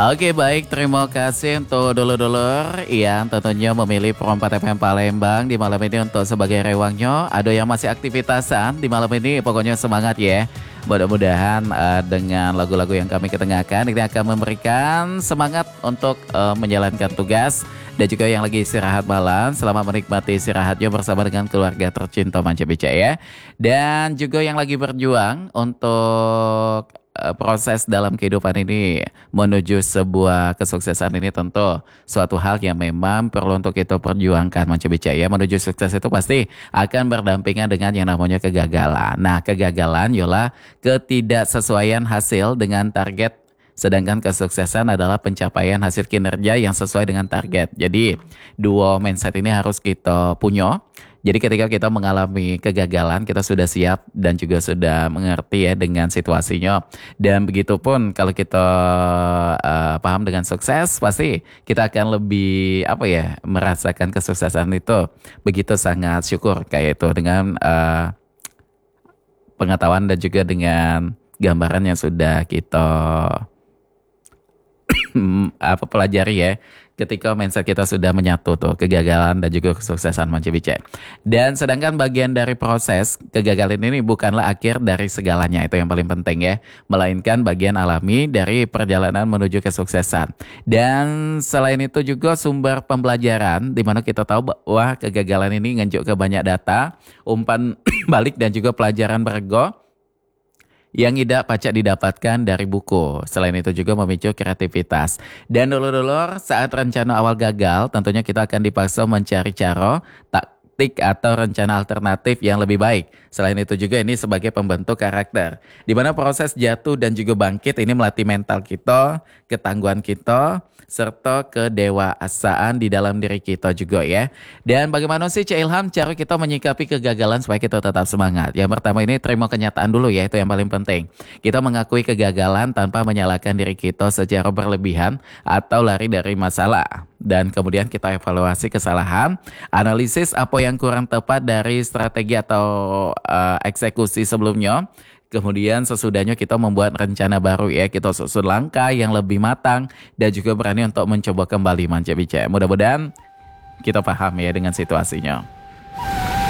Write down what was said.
Oke baik, terima kasih untuk dulur-dulur yang tentunya memilih Pro 4 FM Palembang di malam ini untuk sebagai rewangnya. Ada yang masih aktivitasan di malam ini, pokoknya semangat ya. Mudah-mudahan dengan lagu-lagu yang kami ketengahkan ini akan memberikan semangat untuk menjalankan tugas. Dan juga yang lagi istirahat malam, selamat menikmati istirahatnya bersama dengan keluarga tercinta Manca Beca ya. Dan juga yang lagi berjuang untuk proses dalam kehidupan ini menuju sebuah kesuksesan ini tentu suatu hal yang memang perlu untuk kita perjuangkan Manca Beca ya. Menuju sukses itu pasti akan berdampingan dengan yang namanya kegagalan. Nah, kegagalan ialah ketidaksesuaian hasil dengan target. Sedangkan kesuksesan adalah pencapaian hasil kinerja yang sesuai dengan target. Jadi dua mindset ini harus kita punya. Jadi ketika kita mengalami kegagalan, kita sudah siap dan juga sudah mengerti ya dengan situasinya. Dan begitu pun kalau kita paham dengan sukses, pasti kita akan lebih merasakan kesuksesan itu begitu sangat syukur kayak itu dengan pengetahuan dan juga dengan gambaran yang sudah kita pelajari ya, ketika mindset kita sudah menyatu tuh kegagalan dan juga kesuksesan Manca Beca. Dan sedangkan bagian dari proses kegagalan ini bukanlah akhir dari segalanya, itu yang paling penting ya, melainkan bagian alami dari perjalanan menuju kesuksesan. Dan selain itu juga sumber pembelajaran di mana kita tahu bahwa kegagalan ini nganjuk ke banyak data, umpan balik dan juga pelajaran berharga yang tidak pacak didapatkan dari buku. Selain itu juga memicu kreativitas. Dan dulur-dulur, saat rencana awal gagal, tentunya kita akan dipaksa mencari cara, taktik atau rencana alternatif yang lebih baik. Selain itu juga ini sebagai pembentuk karakter. Di mana proses jatuh dan juga bangkit ini melatih mental kita, ketangguhan kita, serta kedewasaan di dalam diri kita juga ya. Dan bagaimana sih Cak Ilham cara kita menyikapi kegagalan supaya kita tetap semangat? Yang pertama ini terima kenyataan dulu ya, itu yang paling penting. Kita mengakui kegagalan tanpa menyalahkan diri kita secara berlebihan atau lari dari masalah. Dan kemudian kita evaluasi kesalahan, analisis apa yang kurang tepat dari strategi atau eksekusi sebelumnya. Kemudian sesudahnya kita membuat rencana baru ya, kita susun langkah yang lebih matang dan juga berani untuk mencoba kembali Manca Beca. Mudah-mudahan kita paham ya dengan situasinya.